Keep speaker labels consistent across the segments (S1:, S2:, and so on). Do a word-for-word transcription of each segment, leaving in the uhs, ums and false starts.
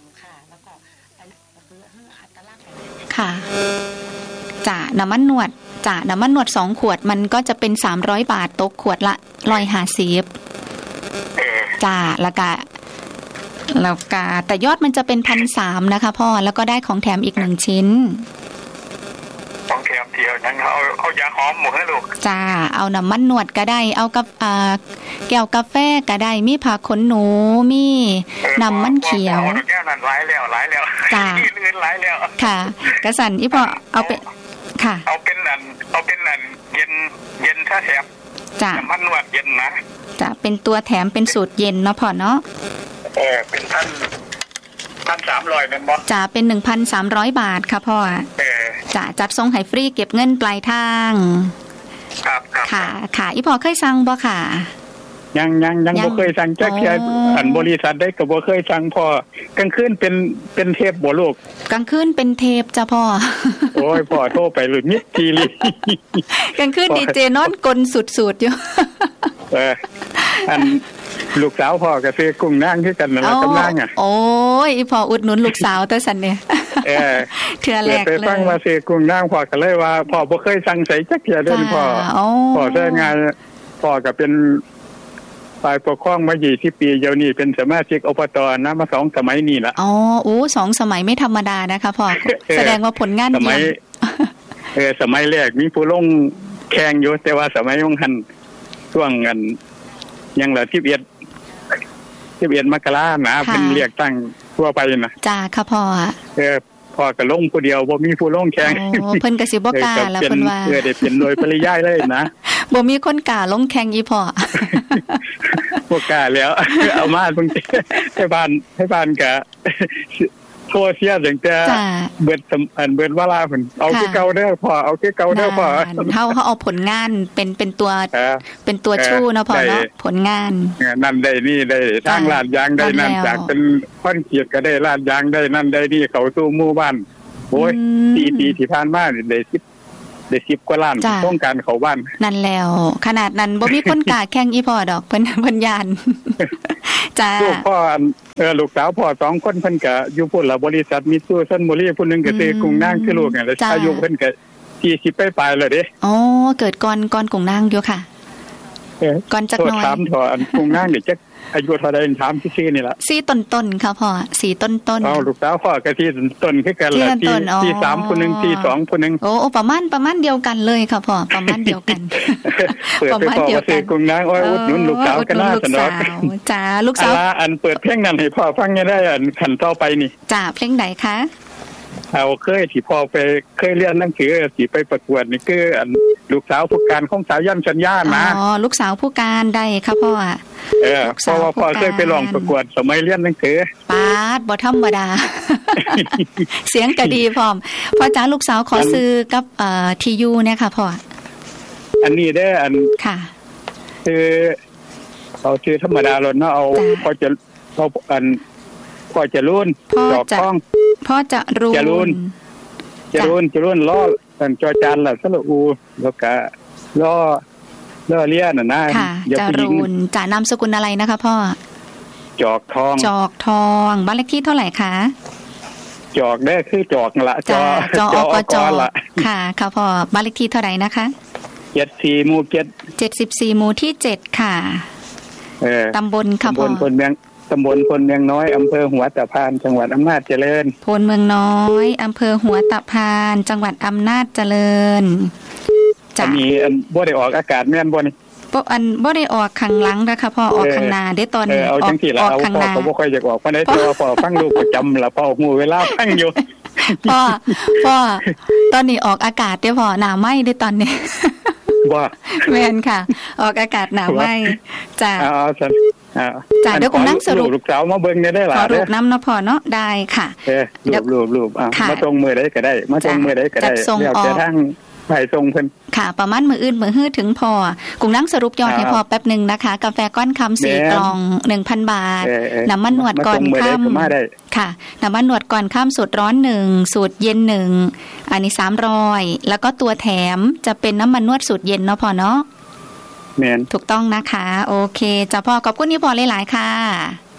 S1: ค่ะแล้วก็ก็คืออัตลักษณ์
S2: ค่ะจ่าน้ำมันนวดจ่าน้ำมันนวดสองขวดมันก็จะเป็นสามร้อยบาทตกขวดละร้อยห้าสิบจ่าแล้วก็แล้วก็แต่ยอดมันจะเป็นพันสามนะคะพ่อแล้วก็ได้ของแถมอีกหนึ่งชิ้น
S3: ของแถมเดียวนั้นเอาเอายาหอมหมดให้ลูก
S2: จ้าเอาน้ำมันนวดก็ได้เอากับอ่าแก้วกาแฟก็ได้มีผักขนหนูมีน้ำมันเขียว
S3: แก้วนั้นหลายแล้วหลายแล้ว
S2: จ้า
S3: ลื่นหลายแล้ว
S2: ค่ะกระสันอีพอเอาเป็นค่ะ
S3: เอาเป็นนั่นเอาเป็นนั่นเย็นเย็นถ้าแถม
S2: จ้า
S3: น้ำมันนวดเย็นนะ
S2: จ้าเป็นตัวแถมเป็นสูตรเย็นเนาะพ่อเนาะ
S3: เออเป็นพันพันสามร้อยเป็นบอส
S2: จ้าเป็นหนึ่งพันสามร้อยบาทค่ะพ่อ
S3: เออ
S2: จ้าจัดส่งให้ฟรีเก็บเงินปลายทาง
S3: ครับครับ
S2: ค่ะค่ะอีพอเคยสั่งบ่ค่ะ
S3: ยังยังยังบ่เคยสั่งจักเที่ยอันบริษัทได้ก็บ่เคยสั่งพอกลางคืนเป็นเป็นเทปบ่ลูก
S2: กลางคืนเป็นเทปจ้ะพ่อ
S3: โอ้ยพ่อโทรไปหลุดมิดทีลี
S2: กลางคืนดีเจนอนกลสุดๆอยู่
S3: เอออันลูกสาวพ่อก็ซื้อกุ้งนางคือกันนั่นล่ะกำลังอ่ะ
S2: โอ้ยอีพ่ออุดหนุนลูกสาวแต่ซั่นเนี่ย
S3: เออ
S2: เทื่อแรกเลย
S3: ไปฟังว่าซื้อกุ้งนางพ่อก็เลยว่าพ่อบ่เคยสั่งใส่จักเที่ยเด้อพ่อพ่อใช้งานพ่อก็เป็นฝ่ายปกครองมายี่สิบปีเดี๋ยวนี้เป็นสมาชิกอบตนะมาสองสมัยนี่ล่ะ
S2: อ๋อโอ้สองสมัยไม่ธรรมดานะคะพ่อแสดงว่าผลงาน
S3: เยี่ยมเออสมัยแรกมีผู้ลงแข่งอยู่แต่ว่าสมัยของหันช่วงกันยังละสิบเอ็ด สิบเอ็ดมกราคมนะเป็นเรียกตั้งทั่วไปนะ
S2: จ้าค่ะพ่อ
S3: เออพ่อก็ลงผู้เดียวบ่มีผู้ลงแข่ง
S2: โอ้เพิ่นก็สิบ่กล้าแล้วเพิ่นว่า
S3: เออได้เป็นโดยปริยายเลยนะ
S2: บ่มีคนกล้าลงแข่งอีพ่อ
S3: บ่กล้าแล้วเอามาเพิ่นให้บ้านให้บ้านก็โซเชียลจังแต่เบิดอันเบิดเวลาเพิ่นเอาคือเก่าเด้อพ่อเอาคือเก่าเด้อพ่อ
S2: เฮาเฮาเอาผลงานเป็นเป็นตัวเป็นตัวชู้เนาะพ่อเนาะผลงาน
S3: นั่นได้นี่ได้ทางลาดยางได้นั่นจากเป็นคอนกรีตก็ได้ลาดยางได้นั่นได้นี่เข้าสู่หมู่บ้านโอ้ยปีปีที่ผ่านมานี่ได้สิบได้สิบกว่าล้านโครงการเข้าบ้าน
S2: นั่นแล้วขนาดนั้นบ่มีคนกล้าแข่งอีพ่อดอกเพิ่นเพิ่นย่านจ้า
S3: ลูกพ่อเออลูกสาวพ่อสองคนเพิ่นก็อยู่พุ่นละบริษัทมิตซูซันบุรีผู้นึงก็ซื้อกุ้งนางคือลูกนั่นแหละอายุเพิ่นก็สี่สิบปลายๆแล้วเด้
S2: อ๋อเกิดก่อนก่อนกุ้งนางอยู่ค่ะ
S3: เออ
S2: ก่อนจักหน่อย
S3: ถามถออันกุ้งนางนี่จักอายุเท่าใดถามซื่อๆนี่ล่ะ
S2: สี่ต้นๆค่ะพ่อสี่ต้นๆ
S3: อ้าวลูกสาวพ่อก็ที่ต้นคือกันล่ะที่ที่สามผู้นึงที่สองผู้นึง
S2: โอ้ประมาณประมาณเดียวกันเลยค่ะพ่อประมาณเดียวกัน
S3: ประมาณเดียวกันกุ้งนางอ้อยอุดหนุนลูกสาวก็น่าสนุก
S2: จ้าลูกสาว
S3: อันเปิดเพลงนั้นให้พ่อฟังได้อันขั้นต่อไปนี่
S2: จ้าเพลงไหนคะ
S3: เอาเคยที่พ่อไปเคยเรียนหนังสือที่ไปประกวดนี่คืออันลูกสาวผู้การของสายันสัญญานะ
S2: อ๋อลูกสาวผู้การได้ค่ะพ่อ
S3: เออเพราะว่าพ่อเคยไปร้องประกวดสมัยเรียนหนังสือ
S2: ปาดบ่ธรรมดาเสียงก็ดีพร้อมพ่อจ๋าลูกสาวขอซื้อกับเอ่อทียูเนี่ยค่ะพ่อ
S3: อันนี้ได้อัน
S2: ค่ะ
S3: คือเอาชื่อธรรมดาแล้วเนาะเอาพอจะเอาอันพ่อจะรุ่น
S2: ดอกทองพ่อจะรุ่น
S3: จะรุ่นจะรุ่นจะรุ่นล้ออันจอจานล่ะสระอูแล้วก็ล้อล้อเลียน่ะนะ
S2: จะรุ่นจะนามสกุลอะไรนะคะพ่อ
S3: จอกทอง
S2: จอกทองบ้านเลขที่เท่าไหร่คะ
S3: จอกได้คือจอกละ
S2: จอจออกจอละค่ะค่ะพ่อบ้านเลขที่เท่าไหร่นะคะ
S3: เจ็ดสี่หมู่เจ็ด
S2: เจ็ดสิบสี่หมู่ที่เจ็ดค่ะ
S3: เออ
S2: ตำบลค่ะพ่อ
S3: ตำบลพลเมืองตำบลพลเมืองน้อยอำเภอหัวตะพานจังหวัดอำนาจเจริญ
S2: พลเมืองน้อยอำเภอหัวตะพานจังหวัดอำนาจเจริญ
S3: จะมีอันบ่ได้ออกอากาศแม่นบ่นี่
S2: บ่อันบ่ได้ออกข้างหลังนะคะพ่อออกข้างหน้าได้ตอนนี้
S3: ออกออกข้างหน้าพ่อบ่ค่อยอยากออกปานใดแต่ว่าพ่อฟังลูกประจำล่ะพ่อฮู้เวลาฟังอยู่
S2: พ่อพ่อตอนนี้ออกอากาศเด้อพ่อหน้าไหม้ได้ตอนนี้
S3: ว่า
S2: แม่นค่ะออกอากาศหน้าไหม้จ้ะ
S3: อ๋อซั่นอ่า
S2: จ้ะเดี๋ยวผมนั่งสรุป
S3: ลูกสาวมาเบิ่งได้ล่ะ
S2: ขอรูปนำเนาะพ่อเนาะได้ค่ะ
S3: เออรูปๆๆอ่ะมาส่งมื้อใดก็ได้มาส่งมื้อใดก็ได้แล้วแต่ทางไปส่งเพิ่น
S2: ค่ะประมาณมื้ออื่นมื้อฮื้อถึงพอกุ้งนั่งสรุปยอดให้พอแป๊บนึงนะคะกาแฟก้อนคำสี่กล่อง หนึ่งพัน บาทน้ำมันนวดก่อนค่ำค่ะน้ำมันนวดก่อนค่ำสูตรร้อนหนึ่งสูตรเย็นหนึ่งอันนี้สามร้อยแล้วก็ตัวแถมจะเป็นน้ำมันนวดสูตรเย็นเนาะพอเนาะ
S3: แม่น
S2: ถูกต้องนะคะโอเคจ้ะพ่อขอบคุณที่พอหลายๆค่ะ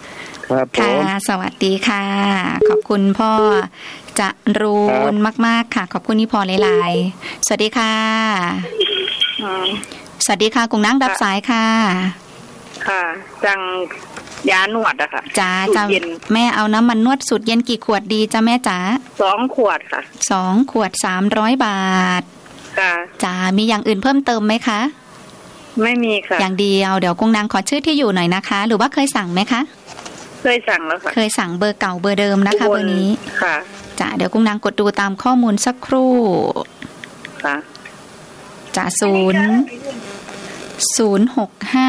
S3: ครับผม
S2: ค่ะสวัสดีค่ะขอบคุณพ่อจะรูนมากๆค่ะขอบคุณนี่พอหลายๆสวัสดีค่ะสวัสดีค่ะกุ้งนั่งรับสายค่ะ
S4: ค่ะจังยาหนวดอะค่ะ
S2: จ้าจ้าแม่เอาน้ำมันนวดสูตรเย็นกี่ขวดดีจ้าแม่จ๋า
S4: สองขวดค่ะ
S2: สองขวดสามร้อยบาท
S4: ค่ะ
S2: จ้ามีอย่างอื่นเพิ่มเติมไหมคะ
S4: ไม่มีค่ะ
S2: อย่างเดียวเดี๋ยวกุ้งนางขอชื่อที่อยู่หน่อยนะคะหรือว่าเคยสั่งไหมคะ
S4: เคยสั่งแล้วค่ะ
S2: เคยสั่งเบอร์เก่าเบอร์เดิมนะคะเบอร์นี้
S4: ค่ะ
S2: จ้าเดี๋ยวกุ้งนางกดดูตามข้อมูลสักครู่
S4: ค่ะ
S2: จ้าศูนย์ศูนย์หกห้า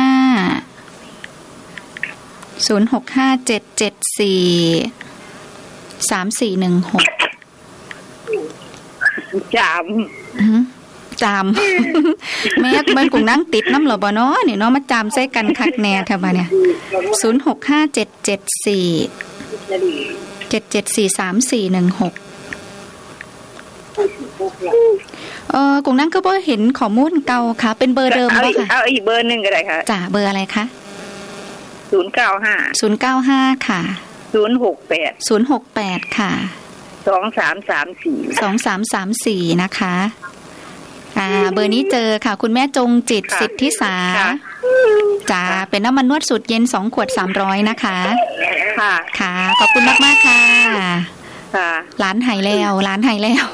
S2: ศูนย์หกห้าเจ็ดเจ็ดสี่สามสี่หนึ่งหก
S4: จาม
S2: จามแม่มันกุ้งนั่งติดน้ำหรอบ่เนาะนี่เนาะมาจามใส่กันคักแน่เถอะบ่เนี่ยศูนย์หกห้าเจ็ดเจ็ดสี่เจ็ดเจ็ดสี่สามสี่หนึ่งหกเออกุ้งนั่งก็บ่เห็นข้อมูลเก่าค่ะเป็นเบอร์เดิมป่ะค่ะ
S4: เอาอีกเบอร์นึงก็ได้ค่ะ
S2: จ้ะเบอร์อะไรคะ
S4: ศูนย์เก้าห้า
S2: ศูนย์เก้าห้าค่ะ
S4: ศูนย์หกแปด
S2: ศูนย์หกแปดค่ะ
S4: สองสามสามสี่
S2: สองสามสามสี่นะคะอ่าเบอร์นี้เจอค่ะคุณแม่จงจิตสิทธิสาจ้าเป็นน้ำมันนวดสูตรเย็นสองขวดสามร้อยนะคะ
S4: ค่ะ
S2: ค่ะขอบคุณมากๆค่ะ
S4: ค่ะ
S2: ร้านหายแล้วร้านหายแล้ว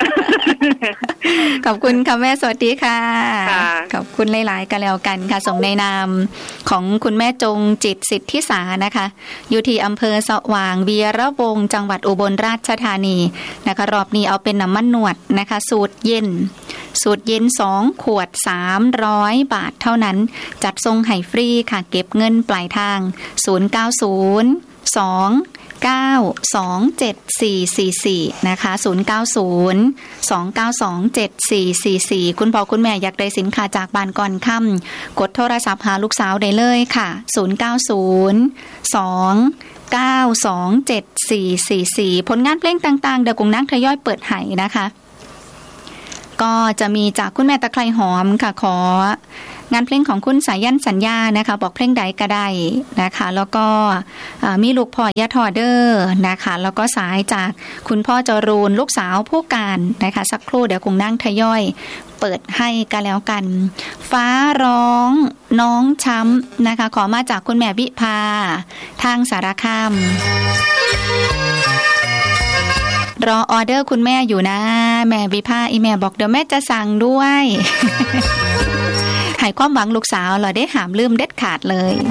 S2: ขอบคุณค่ะแม่สวัสดีค่ะขอบคุณหลายๆกันแล้วกันค่ะส่งในนามของคุณแม่จงจิตสิทธิสานะคะอยู่ที่อำเภอสว่างวีระวงศ์จังหวัดอุบลราชธานีนะคะรอบนี้เอาเป็นน้ำมันนวดนะคะสูตรเย็นสูตรเย็นสองขวดสามร้อยบาทเท่านั้นจัดส่งให้ฟรีค่ะเก็บเงินปลายทางศูนย์ เก้า ศูนย์ สอง เก้า สอง เจ็ด สี่ สี่ สี่นะคะศูนย์ เก้า ศูนย์ สอง เก้า สอง เจ็ด สี่ สี่ สี่คุณพ่อคุณแม่อยากได้สินค้าจากบ้านก่อนค่ำกดโทรศัพท์หาลูกสาวได้เลยค่ะศูนย์ เก้า ศูนย์ สอง เก้า สอง เจ็ด สี่ สี่ สี่ผลงานเพลงต่างๆเดี๋ยวกุ้งนางทยอยเปิดให้นะคะก็จะมีจากคุณแม่ตะไคร้หอมค่ะของานเพลงของคุณสายันสัญญานะคะบอกเพลงใดก็ได้นะคะแล้วก็มีลูกพ่อยะทอเดอร์นะคะแล้วก็สายจากคุณพ่อจรูนลูกสาวผู้การนะคะสักครู่เดี๋ยวกุ้งนั่งทยอยเปิดให้กันแล้วกันฟ้าร้องน้องช้ำนะคะขอมาจากคุณแม่วิภาทางสารคามรอออเดอร์คุณแม่อยู่นะแม่วิภาอีแม่บอกเดี๋ยวแม่จะสั่งด้วยให้ความหวังลูกสาวเราได้หามลืมเด็ดขาดเลย